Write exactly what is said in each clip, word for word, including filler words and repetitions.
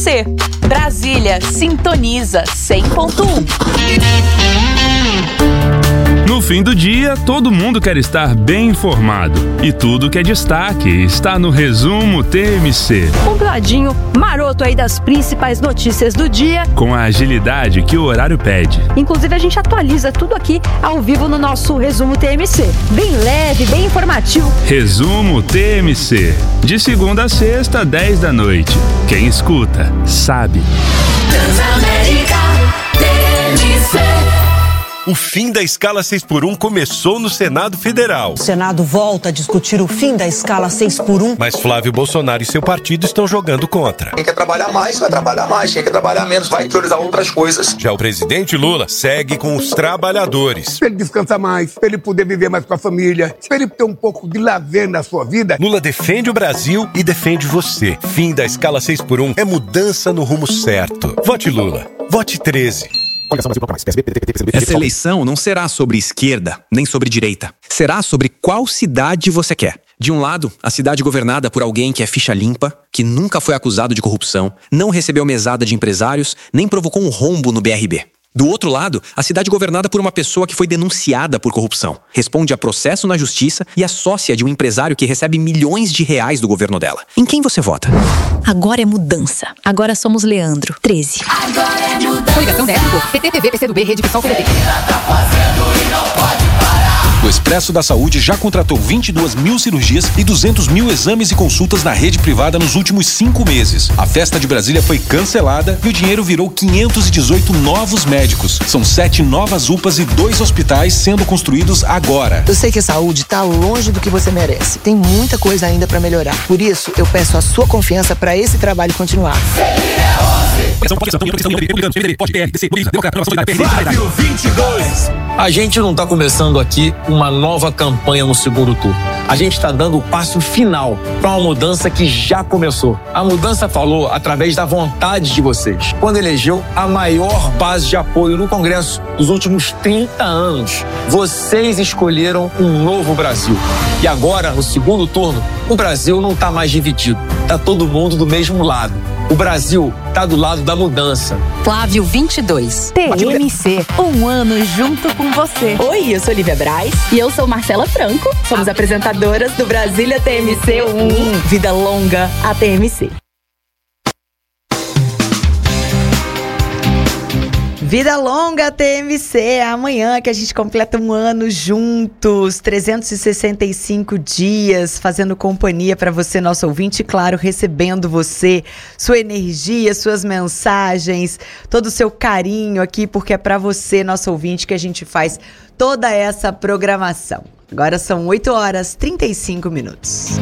C. Brasília sintoniza cem ponto um. No fim do dia, todo mundo quer estar bem informado. E tudo que é destaque está no Resumo T M C. Um ladinho maroto aí das principais notícias do dia. Com a agilidade que o horário pede. Inclusive, a gente atualiza tudo aqui ao vivo no nosso Resumo T M C. Bem leve, bem informativo. Resumo T M C. De segunda a sexta, dez da noite. Quem escuta, sabe. Transamérica T M C. O fim da escala seis por um começou no Senado Federal. O Senado volta a discutir o fim da escala seis por um. Mas Flávio Bolsonaro e seu partido estão jogando contra. Quem quer trabalhar mais, vai trabalhar mais. Quem quer trabalhar menos, vai priorizar outras coisas. Já o presidente Lula segue com os trabalhadores. Pra ele descansar mais, pra ele poder viver mais com a família, pra ele ter um pouco de lazer na sua vida. Lula defende o Brasil e defende você. Fim da escala seis por um é mudança no rumo certo. Vote Lula. Vote treze. Essa eleição não será sobre esquerda, nem sobre direita. Será sobre qual cidade você quer. De um lado, a cidade governada por alguém que é ficha limpa, que nunca foi acusado de corrupção, não recebeu mesada de empresários, nem provocou um rombo no B R B. Do outro lado, a cidade governada por uma pessoa que foi denunciada por corrupção, responde a processo na justiça e é sócia de um empresário que recebe milhões de reais do governo dela. Em quem você vota? Agora é mudança. Agora somos Leandro, treze. Agora é mudança. Coligação Médico, P T T V, P C do B, Rede Pissol, P D T. Tá fazendo e não pode parar. O Expresso da Saúde já contratou vinte e duas mil cirurgias e duzentos mil exames e consultas na rede privada nos últimos cinco meses. A festa de Brasília foi cancelada e o dinheiro virou quinhentos e dezoito novos médicos. São sete novas U P As e dois hospitais sendo construídos agora. Eu sei que a saúde está longe do que você merece. Tem muita coisa ainda para melhorar. Por isso, eu peço a sua confiança para esse trabalho continuar. vinte e dois. A gente não está começando aqui uma nova campanha no segundo turno. A gente está dando o passo final para uma mudança que já começou. A mudança falou através da vontade de vocês, quando elegeu a maior base de apoio no Congresso dos últimos trinta anos. Vocês escolheram um novo Brasil. E agora, no segundo turno, o Brasil não está mais dividido. Está todo mundo do mesmo lado. O Brasil está do lado da mudança. Flávio vinte e dois. T M C, um ano junto com você. Oi, eu sou Lívia Braz. E eu sou Marcela Franco. Somos ah. apresentadoras do Brasília T M C um. Vida longa a T M C. Vida longa, T M C, amanhã que a gente completa um ano juntos, trezentos e sessenta e cinco dias, fazendo companhia para você, nosso ouvinte, e claro, recebendo você, sua energia, suas mensagens, todo o seu carinho aqui, porque é para você, nosso ouvinte, que a gente faz toda essa programação. Agora são oito horas e trinta e cinco minutos.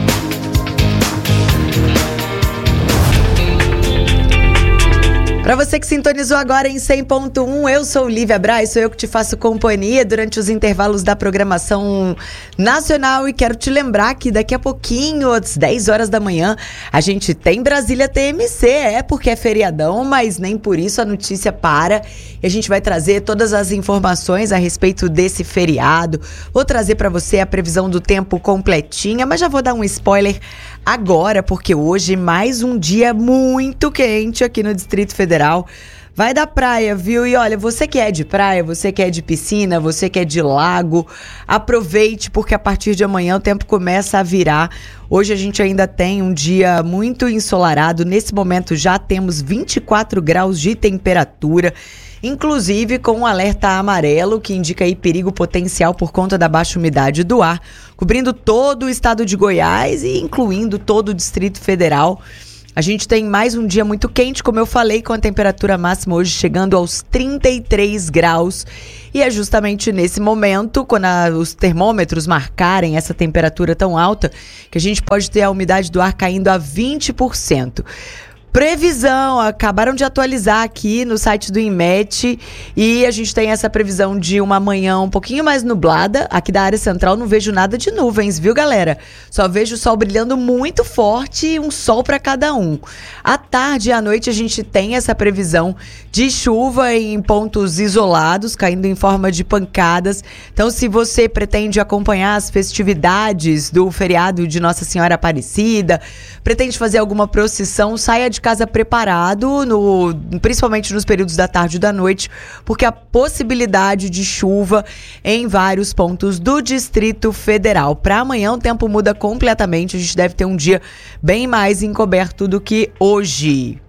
Para você que sintonizou agora em cem ponto um, eu sou Lívia Braz, sou eu que te faço companhia durante os intervalos da programação nacional e quero te lembrar que daqui a pouquinho, às dez horas da manhã, a gente tem Brasília T M C, é porque é feriadão, mas nem por isso a notícia para e a gente vai trazer todas as informações a respeito desse feriado, vou trazer para você a previsão do tempo completinha, mas já vou dar um spoiler agora, porque hoje mais um dia muito quente aqui no Distrito Federal. Vai da praia, viu? E olha, você que é de praia, você que é de piscina, você que é de lago, aproveite, porque a partir de amanhã o tempo começa a virar. Hoje a gente ainda tem um dia muito ensolarado. Nesse momento já temos vinte e quatro graus de temperatura, inclusive com um alerta amarelo que indica aí perigo potencial por conta da baixa umidade do ar, cobrindo todo o estado de Goiás e incluindo todo o Distrito Federal. A gente tem mais um dia muito quente, como eu falei, com a temperatura máxima hoje chegando aos trinta e três graus. E é justamente nesse momento, quando a, os termômetros marcarem essa temperatura tão alta, que a gente pode ter a umidade do ar caindo a vinte por cento. Previsão, acabaram de atualizar aqui no site do INMET e a gente tem essa previsão de uma manhã um pouquinho mais nublada. Aqui da área central não vejo nada de nuvens, viu, galera? Só vejo o sol brilhando muito forte e um sol para cada um. À tarde e à noite a gente tem essa previsão de chuva em pontos isolados, caindo em forma de pancadas. Então, se você pretende acompanhar as festividades do feriado de Nossa Senhora Aparecida, pretende fazer alguma procissão, saia de de casa preparado, no, principalmente nos períodos da tarde e da noite, porque a possibilidade de chuva em vários pontos do Distrito Federal. Para amanhã o tempo muda completamente, a gente deve ter um dia bem mais encoberto do que hoje.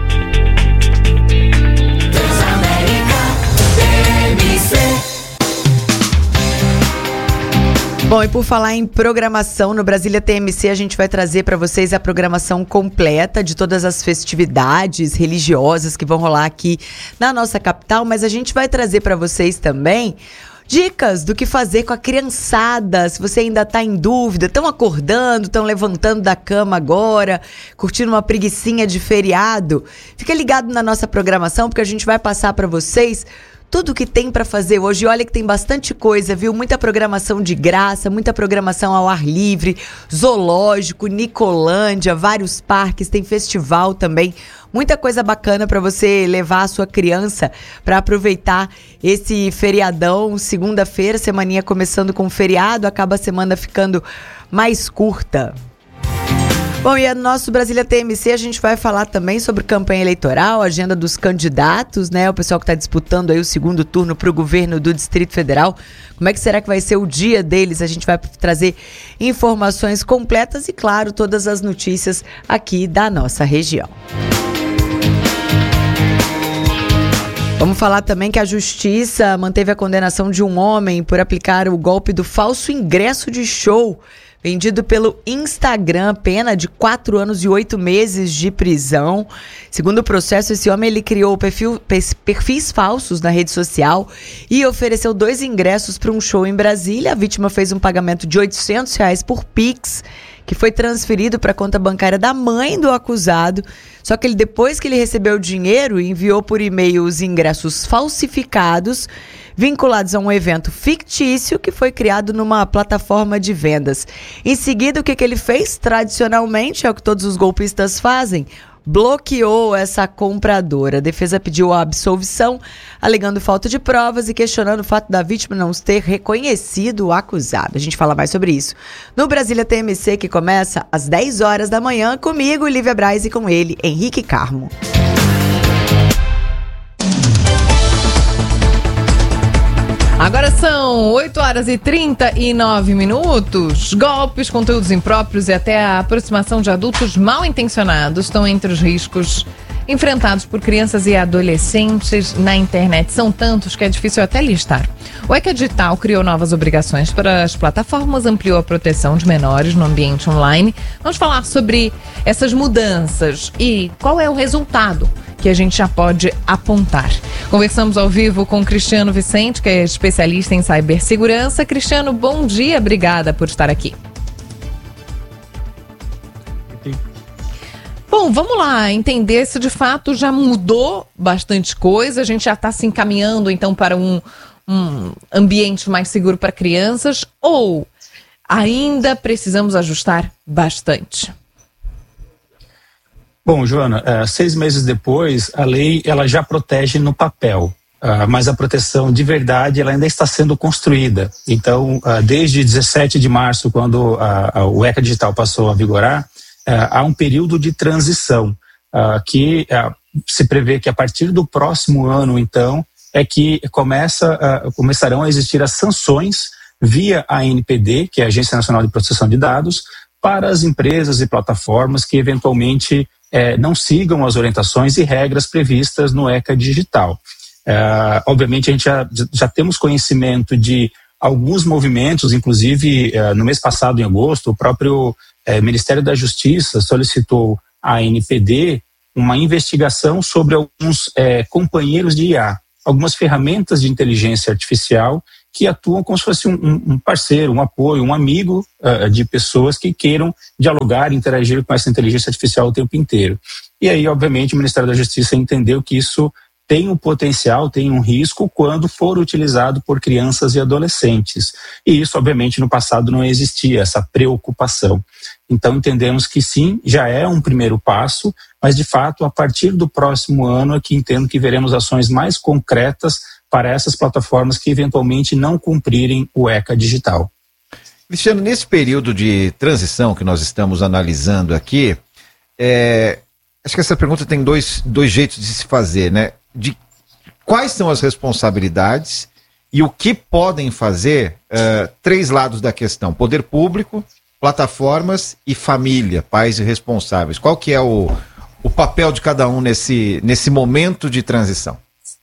Bom, e por falar em programação, no Brasília T M C a gente vai trazer para vocês a programação completa de todas as festividades religiosas que vão rolar aqui na nossa capital, mas a gente vai trazer para vocês também dicas do que fazer com a criançada, se você ainda está em dúvida, estão acordando, estão levantando da cama agora, curtindo uma preguicinha de feriado, fica ligado na nossa programação porque a gente vai passar para vocês tudo que tem para fazer hoje. Olha que tem bastante coisa, viu? Muita programação de graça, muita programação ao ar livre, zoológico, Nicolândia, vários parques, tem festival também. Muita coisa bacana para você levar a sua criança para aproveitar esse feriadão. Segunda-feira, semaninha começando com feriado, acaba a semana ficando mais curta. Bom, e no nosso Brasília T M C a gente vai falar também sobre campanha eleitoral, agenda dos candidatos, né? O pessoal que está disputando aí o segundo turno para o governo do Distrito Federal. Como é que será que vai ser o dia deles? A gente vai trazer informações completas e, claro, todas as notícias aqui da nossa região. Vamos falar também que a Justiça manteve a condenação de um homem por aplicar o golpe do falso ingresso de show vendido pelo Instagram, pena de quatro anos e oito meses de prisão. Segundo o processo, esse homem ele criou perfil, perfis falsos na rede social e ofereceu dois ingressos para um show em Brasília. A vítima fez um pagamento de oitocentos reais por Pix, que foi transferido para a conta bancária da mãe do acusado. Só que ele, depois que ele recebeu o dinheiro, enviou por e-mail os ingressos falsificados, vinculados a um evento fictício que foi criado numa plataforma de vendas. Em seguida, o que, que ele fez? Tradicionalmente, é o que todos os golpistas fazem, bloqueou essa compradora. A defesa pediu a absolvição, alegando falta de provas e questionando o fato da vítima não ter reconhecido o acusado. A gente fala mais sobre isso no Brasília T M C, que começa às dez horas da manhã, comigo, Lívia Braz, e com ele, Henrique Carmo. Agora são oito horas e trinta e nove minutos. Golpes, conteúdos impróprios e até a aproximação de adultos mal intencionados estão entre os riscos enfrentados por crianças e adolescentes na internet. São tantos que é difícil até listar. O ECA Digital criou novas obrigações para as plataformas, ampliou a proteção de menores no ambiente online. Vamos falar sobre essas mudanças e qual é o resultado que a gente já pode apontar. Conversamos ao vivo com Cristiano Vicente, que é especialista em cibersegurança. Cristiano, bom dia, obrigada por estar aqui. Bom, vamos lá entender se de fato já mudou bastante coisa, a gente já está se encaminhando então para um, um ambiente mais seguro para crianças, ou ainda precisamos ajustar bastante? Bom, Joana, uh, seis meses depois, a lei ela já protege no papel, uh, mas a proteção de verdade ela ainda está sendo construída. Então, uh, desde dezessete de março, quando uh, uh, o ECA Digital passou a vigorar, uh, há um período de transição, uh, que uh, se prevê que a partir do próximo ano, então, é que começa, uh, começarão a existir as sanções via a A N P D, que é a Agência Nacional de Proteção de Dados, para as empresas e plataformas que eventualmente É, não sigam as orientações e regras previstas no ECA Digital. É, obviamente, a gente já, já temos conhecimento de alguns movimentos, inclusive é, no mês passado, em agosto, o próprio é, Ministério da Justiça solicitou à A N P D uma investigação sobre alguns é, companheiros de I A, algumas ferramentas de inteligência artificial que atuam como se fosse um, um parceiro, um apoio, um amigo uh, de pessoas que queiram dialogar, interagir com essa inteligência artificial o tempo inteiro. E aí, obviamente, o Ministério da Justiça entendeu que isso tem um potencial, tem um risco quando for utilizado por crianças e adolescentes. E isso, obviamente, no passado não existia, essa preocupação. Então, entendemos que sim, já é um primeiro passo, mas, de fato, a partir do próximo ano é que entendo que veremos ações mais concretas para essas plataformas que eventualmente não cumprirem o ECA Digital. Cristiano, nesse período de transição que nós estamos analisando aqui, é, acho que essa pergunta tem dois, dois jeitos de se fazer, né? De quais são as responsabilidades e o que podem fazer, uh, três lados da questão: poder público, plataformas e família, pais e responsáveis. Qual que é o, o papel de cada um nesse, nesse momento de transição?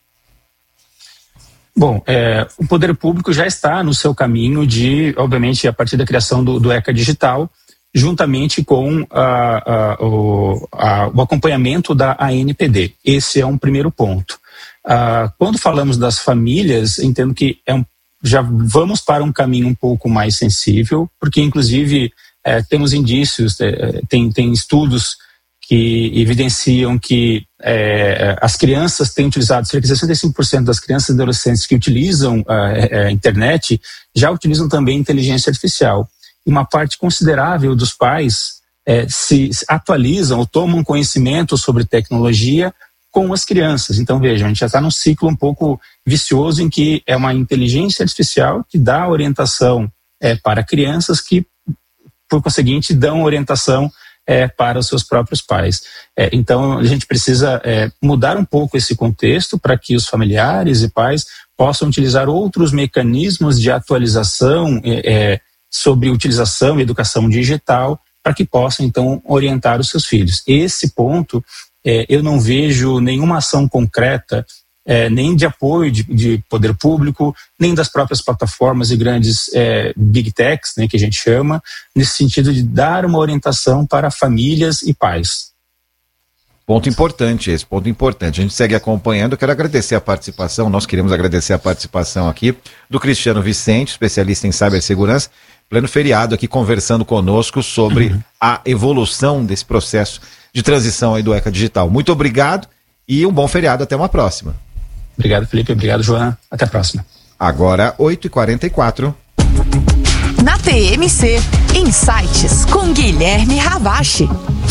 Bom, é, o poder público já está no seu caminho de, obviamente, a partir da criação do, do ECA Digital, juntamente com a, a, o, a, o acompanhamento da A N P D. Esse é um primeiro ponto. Ah, quando falamos das famílias, entendo que é um, já vamos para um caminho um pouco mais sensível, porque, inclusive, é, temos indícios, é, tem, tem estudos que evidenciam que é, as crianças têm utilizado, cerca de sessenta e cinco por cento das crianças e adolescentes que utilizam a, a internet já utilizam também inteligência artificial. E uma parte considerável dos pais é, se atualizam ou tomam conhecimento sobre tecnologia com as crianças. Então, vejam, a gente já está num ciclo um pouco vicioso em que é uma inteligência artificial que dá orientação é, para crianças que, por conseguinte, dão orientação É, para os seus próprios pais. É, então, a gente precisa é, mudar um pouco esse contexto para que os familiares e pais possam utilizar outros mecanismos de atualização é, é, sobre utilização e educação digital para que possam, então, orientar os seus filhos. Esse ponto, é, eu não vejo nenhuma ação concreta, É, nem de apoio de, de poder público, nem das próprias plataformas e grandes é, big techs, né, que a gente chama, nesse sentido de dar uma orientação para famílias e pais. Ponto importante esse, ponto importante. A gente segue acompanhando. Eu quero agradecer a participação, nós queremos agradecer a participação aqui do Cristiano Vicente, especialista em cibersegurança, pleno feriado aqui conversando conosco sobre uhum. a evolução desse processo de transição aí do ECA Digital. Muito obrigado e um bom feriado, até uma próxima. Obrigado, Felipe. Obrigado, Joana. Até a próxima. Agora, oito e quarenta e quatro. Na T M C, Insights com Guilherme Ravache.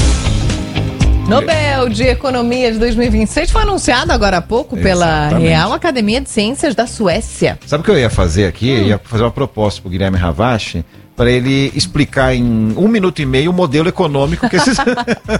Nobel de Economia de dois mil e vinte e seis foi anunciado agora há pouco pela Exatamente. Real Academia de Ciências da Suécia. Sabe o que eu ia fazer aqui? Hum. Eu ia fazer uma proposta para o Guilherme Ravache, para ele explicar em um minuto e meio o modelo econômico que esses...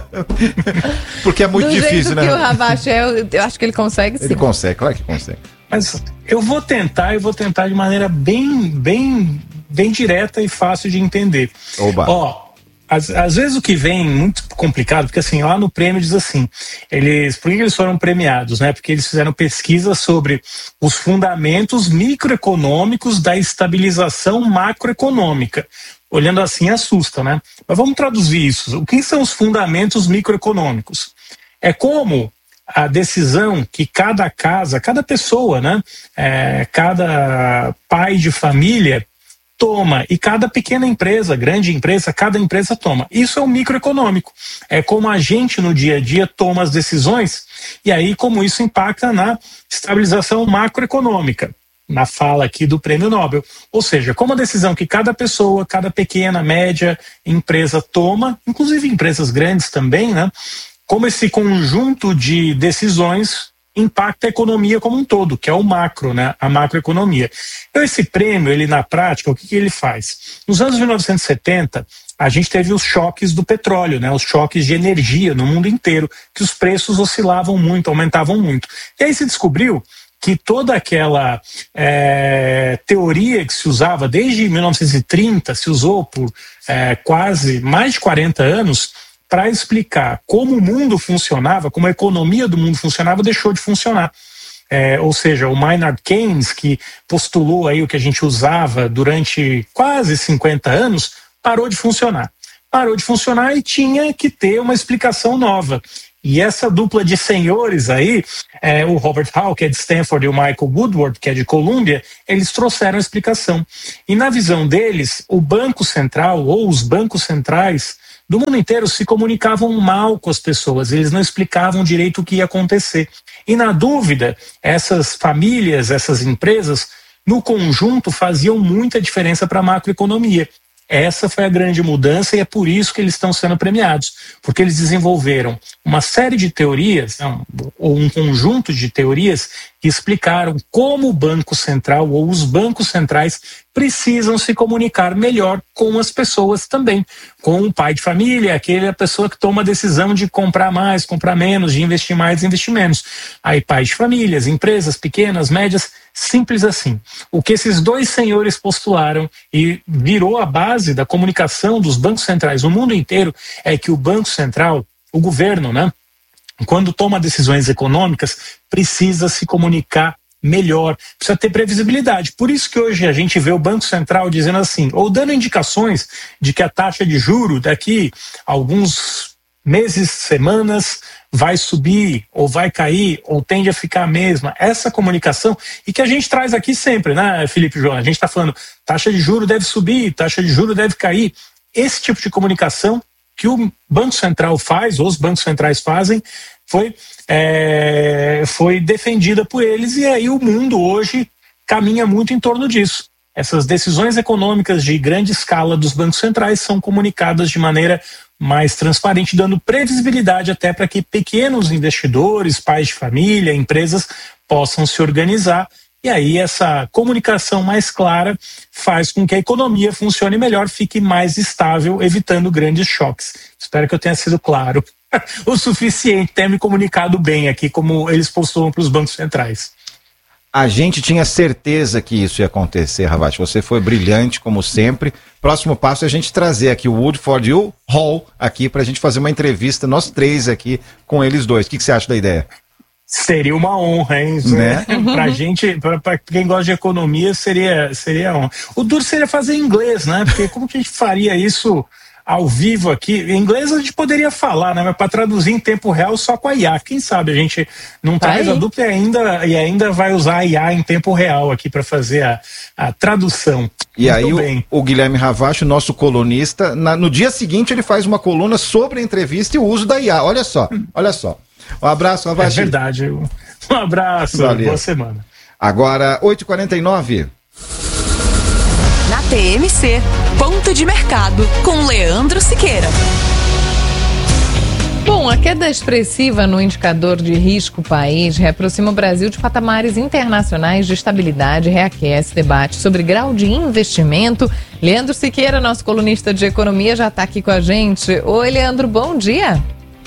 Porque é muito Do difícil, jeito né? que o Ravache é, eu, eu acho que ele consegue sim. Ele consegue, claro que consegue. Mas eu vou tentar, eu vou tentar de maneira bem, bem, bem direta e fácil de entender. Oba. Ó, às, às vezes o que vem muito complicado, porque assim, lá no prêmio diz assim, eles, por que eles foram premiados, né? Porque eles fizeram pesquisa sobre os fundamentos microeconômicos da estabilização macroeconômica. Olhando assim, assusta, né? Mas vamos traduzir isso. O que são os fundamentos microeconômicos? É como a decisão que cada casa, cada pessoa, né? É, cada pai de família toma, e cada pequena empresa, grande empresa, cada empresa toma. Isso é o microeconômico. É como a gente no dia a dia toma as decisões e aí como isso impacta na estabilização macroeconômica, na fala aqui do Prêmio Nobel. Ou seja, como a decisão que cada pessoa, cada pequena, média empresa toma, inclusive empresas grandes também, né? Como esse conjunto de decisões impacta a economia como um todo, que é o macro, né? A macroeconomia. Então esse prêmio, ele na prática, o que, que ele faz? Nos anos mil novecentos e setenta, a gente teve os choques do petróleo, né? Os choques de energia no mundo inteiro, que os preços oscilavam muito, aumentavam muito. E aí se descobriu que toda aquela é, teoria que se usava desde mil novecentos e trinta, se usou por é, quase mais de quarenta anos, para explicar como o mundo funcionava, como a economia do mundo funcionava, deixou de funcionar. É, ou seja, o Maynard Keynes, que postulou aí o que a gente usava durante quase cinquenta anos, parou de funcionar. Parou de funcionar e tinha que ter uma explicação nova. E essa dupla de senhores aí, é, o Robert Hall, que é de Stanford, e o Michael Woodward, que é de Columbia, eles trouxeram a explicação. E na visão deles, o Banco Central, ou os bancos centrais do mundo inteiro, se comunicavam mal com as pessoas, eles não explicavam direito o que ia acontecer. E na dúvida, essas famílias, essas empresas, no conjunto, faziam muita diferença para a macroeconomia. Essa foi a grande mudança e é por isso que eles estão sendo premiados, porque eles desenvolveram uma série de teorias, não, ou um conjunto de teorias que explicaram como o Banco Central ou os bancos centrais precisam se comunicar melhor com as pessoas também, com o pai de família, aquela pessoa que toma a decisão de comprar mais, comprar menos, de investir mais, investir menos. Aí pais de famílias, empresas pequenas, médias, simples assim. O que esses dois senhores postularam e virou a base da comunicação dos bancos centrais no mundo inteiro é que o Banco Central, o governo, né, quando toma decisões econômicas, precisa se comunicar melhor, precisa ter previsibilidade. Por isso que hoje a gente vê o Banco Central dizendo assim, ou dando indicações de que a taxa de juro daqui a alguns meses, semanas, vai subir, ou vai cair, ou tende a ficar a mesma. Essa comunicação, e que a gente traz aqui sempre, né, Felipe e João? A gente está falando, taxa de juro deve subir, taxa de juro deve cair. Esse tipo de comunicação que o Banco Central faz, ou os bancos centrais fazem, foi, é, foi defendida por eles, e aí o mundo hoje caminha muito em torno disso. Essas decisões econômicas de grande escala dos bancos centrais são comunicadas de maneira mais transparente, dando previsibilidade até para que pequenos investidores, pais de família, empresas possam se organizar. E aí essa comunicação mais clara faz com que a economia funcione melhor, fique mais estável, evitando grandes choques. Espero que eu tenha sido claro o suficiente, tenha me comunicado bem aqui, como eles postulam para os bancos centrais. A gente tinha certeza que isso ia acontecer, Ravach. Você foi brilhante, como sempre. Próximo passo é a gente trazer aqui o Woodford e o Hall aqui para a gente fazer uma entrevista, nós três aqui, com eles dois. O que, que você acha da ideia? Seria uma honra, hein? Né? Pra gente, pra, pra quem gosta de economia, seria, seria honra. O duro seria fazer em inglês, né? Porque como que a gente faria isso ao vivo aqui? Em inglês a gente poderia falar, né? Mas para traduzir em tempo real só com a I A. Quem sabe a gente não traz a dupla e ainda, e ainda vai usar a I A em tempo real aqui para fazer a, a tradução. E Muito aí o, o Guilherme Ravach, nosso colunista, na, no dia seguinte ele faz uma coluna sobre a entrevista e o uso da I A. Olha só, olha só. Um abraço, Ravach. É verdade. Um abraço, Valeu. Boa semana. Agora, oito e quarenta e nove. Na T M C, ponto de mercado, com Leandro Siqueira. Bom, a queda expressiva no indicador de risco país reaproxima o Brasil de patamares internacionais de estabilidade e reaquece debate sobre grau de investimento. Leandro Siqueira, nosso colunista de economia, já está aqui com a gente. Oi, Leandro, bom dia.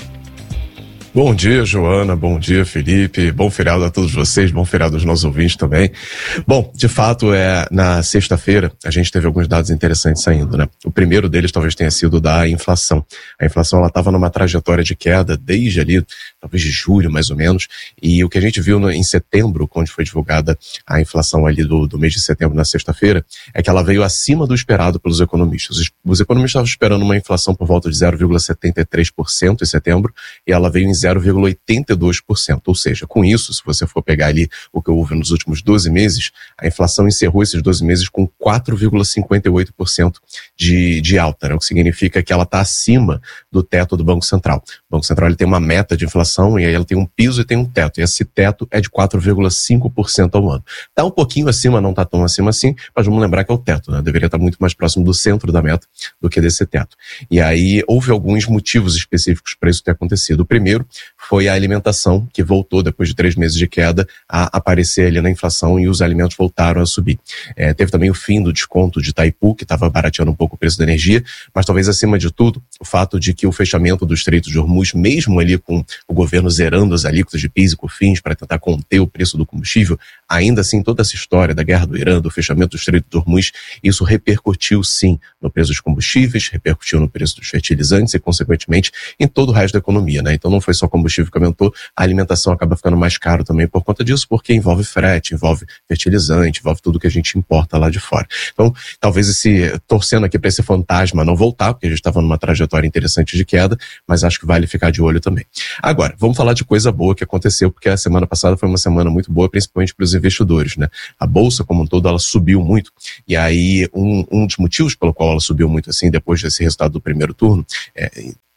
Bom dia, Joana, bom dia, Felipe, bom feriado a todos vocês, bom feriado aos nossos ouvintes também. Bom, de fato, é, na sexta-feira a gente teve alguns dados interessantes saindo, né? O primeiro deles talvez tenha sido da inflação. A inflação, ela estava numa trajetória de queda desde ali, talvez de julho, mais ou menos, e o que a gente viu no, em setembro, quando foi divulgada a inflação ali do, do mês de setembro, na sexta-feira, é que ela veio acima do esperado pelos economistas. Os, os economistas estavam esperando uma inflação por volta de zero vírgula setenta e três por cento em setembro, e ela veio em zero vírgula oitenta e dois por cento, ou seja, com isso, se você for pegar ali o que houve nos últimos doze meses, a inflação encerrou esses doze meses com quatro vírgula cinquenta e oito por cento de, de alta, né? O que significa que ela está acima do teto do Banco Central. O Banco Central ele tem uma meta de inflação e aí ela tem um piso e tem um teto, e esse teto é de quatro vírgula cinco por cento ao ano. Está um pouquinho acima, não está tão acima assim, mas vamos lembrar que é o teto, né? Deveria estar muito mais próximo do centro da meta do que desse teto. E aí houve alguns motivos específicos para isso ter acontecido. O primeiro foi a alimentação, que voltou, depois de três meses de queda, a aparecer ali na inflação e os alimentos voltaram a subir. É, teve também o fim do desconto de Itaipu, que estava barateando um pouco o preço da energia, mas talvez acima de tudo, o fato de que o fechamento do Estreito de Hormuz, mesmo ali com o governo zerando as alíquotas de PIS e COFINS para tentar conter o preço do combustível, ainda assim toda essa história da guerra do Irã, do fechamento do Estreito de Hormuz, isso repercutiu sim no preço dos combustíveis, repercutiu no preço dos fertilizantes e consequentemente em todo o resto da economia, né? Então não foi só combustível que aumentou, a alimentação acaba ficando mais caro também por conta disso, porque envolve frete, envolve fertilizante, envolve tudo que a gente importa lá de fora. Então, talvez esse, torcendo aqui para esse fantasma não voltar, porque a gente estava numa trajetória interessante de queda, mas acho que vale ficar de olho também. Agora, vamos falar de coisa boa que aconteceu, porque a semana passada foi uma semana muito boa, principalmente para os investidores, né? A Bolsa, como um todo, ela subiu muito, e aí um, um dos motivos pelo qual ela subiu muito assim, depois desse resultado do primeiro turno, é,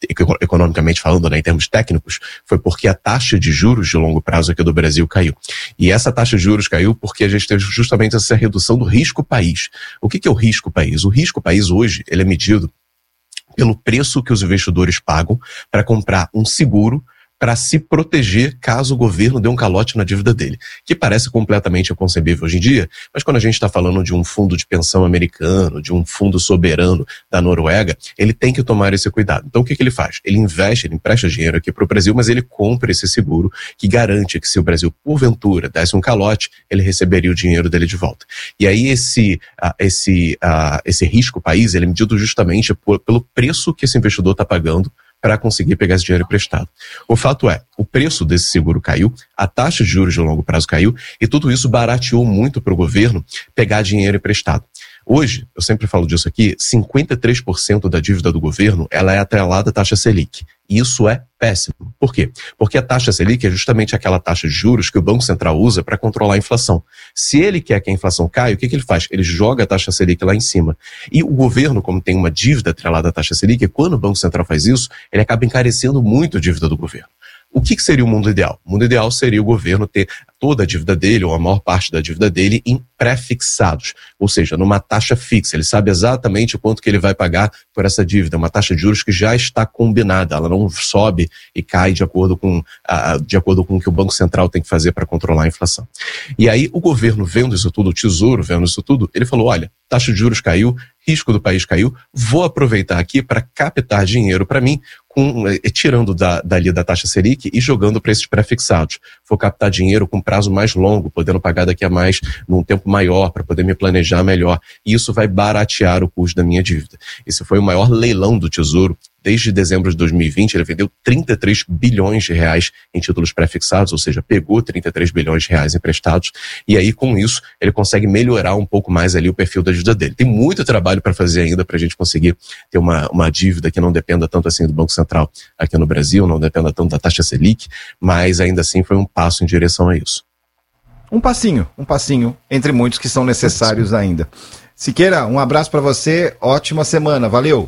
economicamente falando, né, em termos técnicos, foi porque a taxa de juros de longo prazo aqui do Brasil caiu. E essa taxa de juros caiu porque a gente teve justamente essa redução do risco país. O que que é o risco país? O risco país hoje, ele é medido pelo preço que os investidores pagam para comprar um seguro para se proteger caso o governo dê um calote na dívida dele, que parece completamente inconcebível hoje em dia, mas quando a gente está falando de um fundo de pensão americano, de um fundo soberano da Noruega, ele tem que tomar esse cuidado. Então o que que ele faz? Ele investe, ele empresta dinheiro aqui para o Brasil, mas ele compra esse seguro que garante que se o Brasil, porventura, desse um calote, ele receberia o dinheiro dele de volta. E aí esse, uh, esse, uh, esse risco país, ele é medido justamente por, pelo preço que esse investidor está pagando para conseguir pegar esse dinheiro emprestado. O fato é, o preço desse seguro caiu, a taxa de juros de longo prazo caiu e tudo isso barateou muito para o governo pegar dinheiro emprestado. Hoje, eu sempre falo disso aqui, cinquenta e três por cento da dívida do governo ela é atrelada à taxa Selic. E isso é péssimo. Por quê? Porque a taxa Selic é justamente aquela taxa de juros que o Banco Central usa para controlar a inflação. Se ele quer que a inflação caia, o que que ele faz? Ele joga a taxa Selic lá em cima. E o governo, como tem uma dívida atrelada à taxa Selic, quando o Banco Central faz isso, ele acaba encarecendo muito a dívida do governo. O que que seria o mundo ideal? O mundo ideal seria o governo ter toda a dívida dele, ou a maior parte da dívida dele, em pré-fixados, ou seja, numa taxa fixa. Ele sabe exatamente quanto que ele vai pagar por essa dívida, uma taxa de juros que já está combinada, ela não sobe e cai de acordo com, uh, de acordo com o que o Banco Central tem que fazer para controlar a inflação. E aí o governo, vendo isso tudo, o Tesouro vendo isso tudo, ele falou, olha, taxa de juros caiu, risco do país caiu, vou aproveitar aqui para captar dinheiro para mim, com, eh, tirando da, dali da taxa Selic e jogando para esses pré-fixados. Vou captar dinheiro com prazo mais longo, podendo pagar daqui a mais, num tempo maior, para poder me planejar melhor. E isso vai baratear o custo da minha dívida. Esse foi o maior leilão do Tesouro. Desde dezembro de dois mil e vinte, ele vendeu trinta e três bilhões de reais em títulos pré-fixados, ou seja, pegou trinta e três bilhões de reais emprestados, e aí com isso ele consegue melhorar um pouco mais ali o perfil da dívida dele. Tem muito trabalho para fazer ainda para a gente conseguir ter uma, uma dívida que não dependa tanto assim do Banco Central aqui no Brasil, não dependa tanto da taxa Selic, mas ainda assim foi um passo em direção a isso. Um passinho, um passinho, entre muitos que são necessários ainda. Siqueira, um abraço para você, ótima semana, valeu!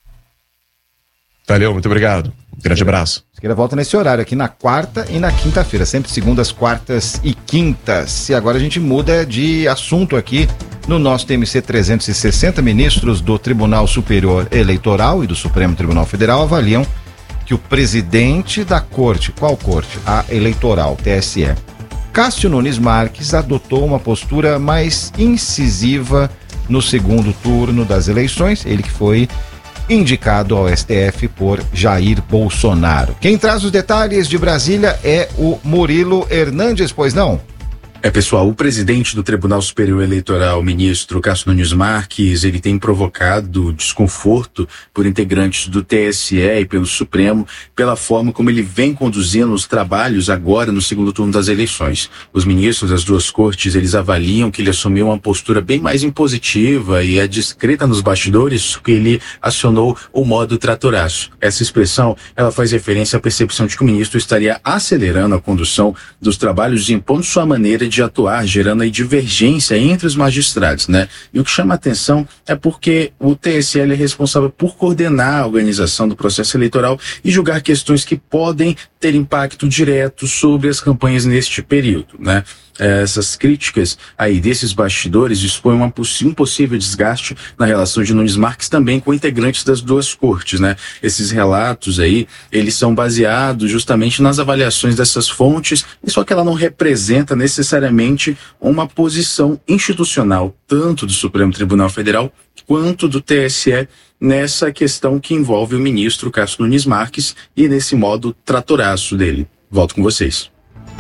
Valeu, muito obrigado. Um grande abraço. Siqueira volta nesse horário aqui na quarta e na quinta-feira, sempre segundas, quartas e quintas. E agora a gente muda de assunto aqui no nosso T M C trezentos e sessenta. Ministros do Tribunal Superior Eleitoral e do Supremo Tribunal Federal avaliam que o presidente da corte, qual corte? A eleitoral, T S E, Cássio Nunes Marques, adotou uma postura mais incisiva no segundo turno das eleições, ele que foi indicado ao S T F por Jair Bolsonaro. Quem traz os detalhes de Brasília é o Murilo Hernandes, pois não? É, pessoal, o presidente do Tribunal Superior Eleitoral, o ministro Cássio Nunes Marques, ele tem provocado desconforto por integrantes do T S E e pelo Supremo pela forma como ele vem conduzindo os trabalhos agora no segundo turno das eleições. Os ministros das duas cortes, eles avaliam que ele assumiu uma postura bem mais impositiva e é discreta nos bastidores que ele acionou o modo tratoraço. Essa expressão, ela faz referência à percepção de que o ministro estaria acelerando a condução dos trabalhos e impondo sua maneira de atuar, gerando aí divergência entre os magistrados, né? E o que chama a atenção é porque o T S E é responsável por coordenar a organização do processo eleitoral e julgar questões que podem ter impacto direto sobre as campanhas neste período, né? Essas críticas aí desses bastidores expõem uma um possível desgaste na relação de Nunes Marques também com integrantes das duas cortes, né? Esses relatos aí, eles são baseados justamente nas avaliações dessas fontes, e só que ela não representa necessariamente uma posição institucional, tanto do Supremo Tribunal Federal quanto do T S E, nessa questão que envolve o ministro Cássio Nunes Marques e nesse modo tratoraço dele. Volto com vocês.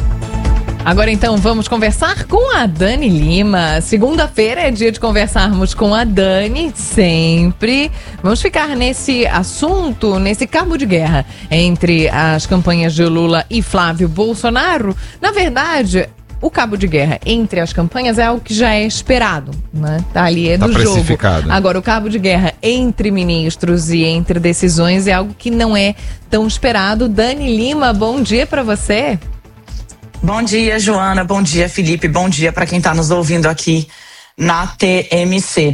Agora então vamos conversar com a Dani Lima. Segunda-feira é dia de conversarmos com a Dani, sempre. Vamos ficar nesse assunto, nesse cabo de guerra entre as campanhas de Lula e Flávio Bolsonaro. Na verdade, o cabo de guerra entre as campanhas é algo que já é esperado, né? Tá ali, é do tá jogo. Precificado. Agora, o cabo de guerra entre ministros e entre decisões é algo que não é tão esperado. Dani Lima, bom dia para você. Bom dia, Joana. Bom dia, Felipe. Bom dia para quem está nos ouvindo aqui na T M C.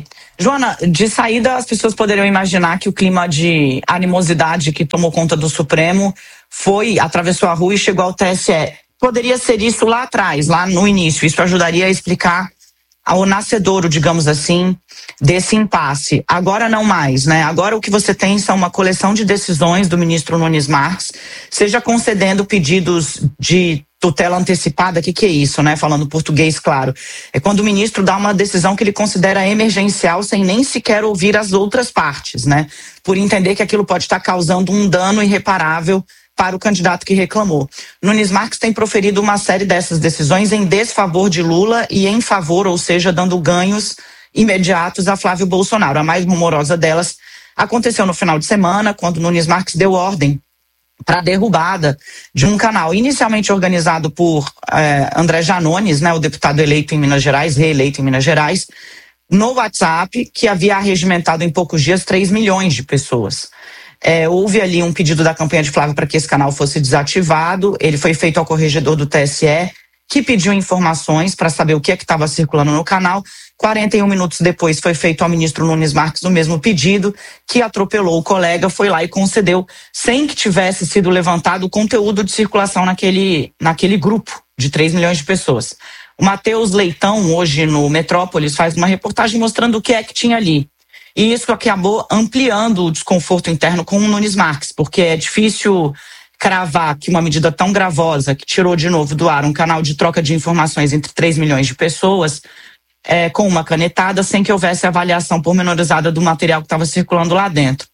Joana, de saída as pessoas poderiam imaginar que o clima de animosidade que tomou conta do Supremo foi, atravessou a rua e chegou ao T S E. Poderia ser isso lá atrás, lá no início. Isso ajudaria a explicar ao nascedouro, digamos assim, desse impasse. Agora não mais, né? Agora o que você tem são uma coleção de decisões do ministro Nunes Marques, seja concedendo pedidos de tutela antecipada. O que, que é isso, né? Falando português, claro. É quando o ministro dá uma decisão que ele considera emergencial sem nem sequer ouvir as outras partes, né? Por entender que aquilo pode estar causando um dano irreparável para o candidato que reclamou. Nunes Marques tem proferido uma série dessas decisões em desfavor de Lula e em favor, ou seja, dando ganhos imediatos a Flávio Bolsonaro. A mais rumorosa delas aconteceu no final de semana, quando Nunes Marques deu ordem para a derrubada de um canal inicialmente organizado por eh, André Janones, né, o deputado eleito em Minas Gerais, reeleito em Minas Gerais, no WhatsApp, que havia arregimentado em poucos dias três milhões de pessoas. É, houve ali um pedido da campanha de Flávio para que esse canal fosse desativado. Ele foi feito ao corregedor do T S E, que pediu informações para saber o que é que estava circulando no canal. quarenta e um minutos depois foi feito ao ministro Nunes Marques o mesmo pedido, que atropelou o colega, foi lá e concedeu, sem que tivesse sido levantado o conteúdo de circulação naquele, naquele grupo de três milhões de pessoas. O Matheus Leitão, hoje no Metrópolis, faz uma reportagem mostrando o que é que tinha ali. E isso acabou ampliando o desconforto interno com o Nunes Marques, porque é difícil cravar que uma medida tão gravosa, que tirou de novo do ar um canal de troca de informações entre três milhões de pessoas, é, com uma canetada, sem que houvesse avaliação pormenorizada do material que estava circulando lá dentro.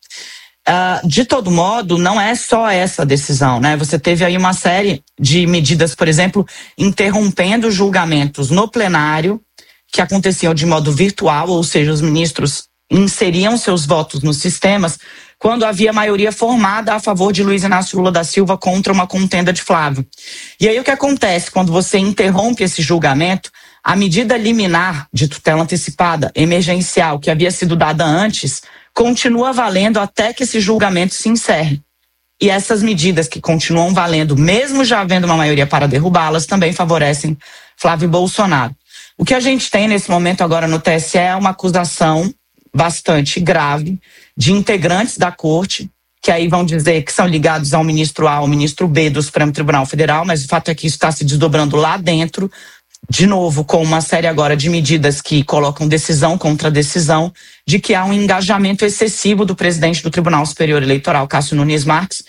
Uh, de todo modo, não é só essa decisão, né? Você teve aí uma série de medidas, por exemplo, interrompendo julgamentos no plenário, que aconteciam de modo virtual, ou seja, os ministros inseriam seus votos nos sistemas quando havia maioria formada a favor de Luiz Inácio Lula da Silva contra uma contenda de Flávio. E aí o que acontece quando você interrompe esse julgamento? A medida liminar de tutela antecipada emergencial que havia sido dada antes continua valendo até que esse julgamento se encerre. E essas medidas que continuam valendo, mesmo já havendo uma maioria para derrubá-las, também favorecem Flávio Bolsonaro. O que a gente tem nesse momento agora no T S E é uma acusação bastante grave de integrantes da corte, que aí vão dizer que são ligados ao ministro A, ao ministro B do Supremo Tribunal Federal, mas o fato é que isso está se desdobrando lá dentro, de novo, com uma série agora de medidas que colocam decisão contra decisão, de que há um engajamento excessivo do presidente do Tribunal Superior Eleitoral, Cássio Nunes Marques,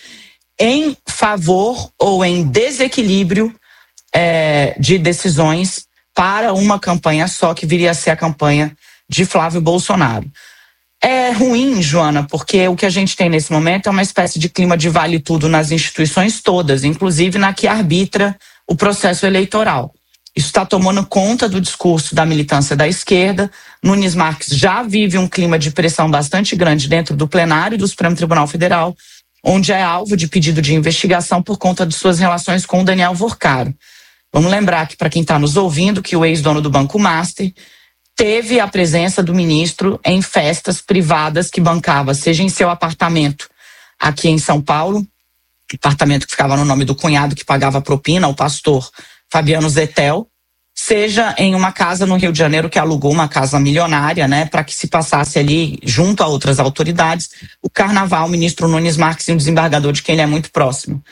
em favor ou em desequilíbrio é, de decisões para uma campanha só, que viria a ser a campanha de Flávio Bolsonaro. É ruim, Joana, porque o que a gente tem nesse momento é uma espécie de clima de vale tudo nas instituições todas, inclusive na que arbitra o processo eleitoral. Isso está tomando conta do discurso da militância da esquerda. Nunes Marques já vive um clima de pressão bastante grande dentro do plenário do Supremo Tribunal Federal, onde é alvo de pedido de investigação por conta de suas relações com o Daniel Vorcaro. Vamos lembrar que, para quem está nos ouvindo, que o ex-dono do Banco Master teve a presença do ministro em festas privadas que bancava, seja em seu apartamento aqui em São Paulo, apartamento que ficava no nome do cunhado que pagava propina, o pastor Fabiano Zetel, seja em uma casa no Rio de Janeiro que alugou uma casa milionária, né, para que se passasse ali, junto a outras autoridades, o carnaval, o ministro Nunes Marques e um desembargador de quem ele é muito próximo.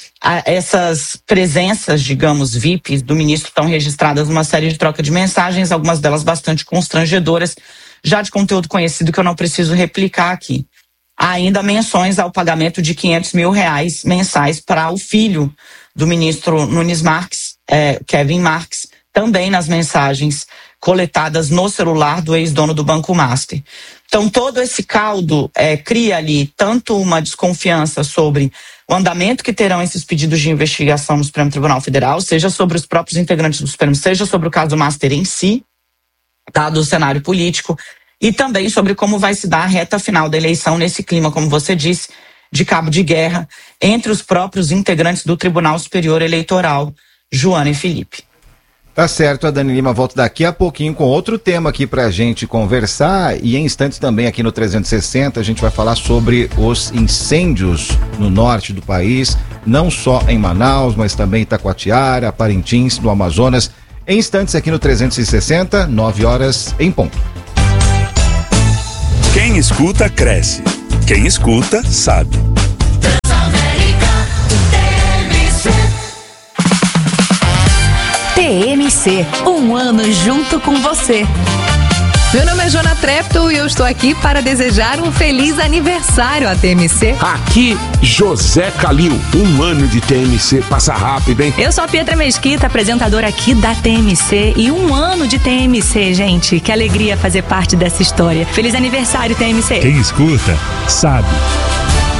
Essas presenças, digamos, V I Ps do ministro estão registradas numa série de troca de mensagens, algumas delas bastante constrangedoras, já de conteúdo conhecido que eu não preciso replicar aqui. Há ainda menções ao pagamento de quinhentos mil reais mensais para o filho do ministro Nunes Marques, é, Kevin Marques, também nas mensagens coletadas no celular do ex-dono do Banco Master. Então, todo esse caldo é, cria ali tanto uma desconfiança sobre o andamento que terão esses pedidos de investigação no Supremo Tribunal Federal, seja sobre os próprios integrantes do Supremo, seja sobre o caso do Master em si, dado o cenário político, e também sobre como vai se dar a reta final da eleição nesse clima, como você disse, de cabo de guerra entre os próprios integrantes do Tribunal Superior Eleitoral, Joana e Felipe. Tá certo, a Dani Lima volta daqui a pouquinho com outro tema aqui pra gente conversar, e em instantes também aqui no trezentos e sessenta a gente vai falar sobre os incêndios no norte do país, não só em Manaus, mas também em Itacoatiara, Parintins, no Amazonas. Em instantes aqui no trezentos e sessenta, nove horas em ponto. Quem escuta, cresce. Quem escuta, sabe. T M C, um ano junto com você. Meu nome é Joana Trepto e eu estou aqui para desejar um feliz aniversário à T M C. Aqui, José Calil. Um ano de T M C passa rápido, hein? Eu sou a Pietra Mesquita, apresentadora aqui da T M C. E um ano de T M C, gente. Que alegria fazer parte dessa história. Feliz aniversário, T M C. Quem escuta, sabe.